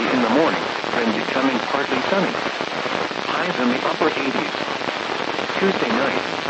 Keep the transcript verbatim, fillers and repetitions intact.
cloudy in the morning, then becoming partly sunny. Highs in the upper eighties. Tuesday night,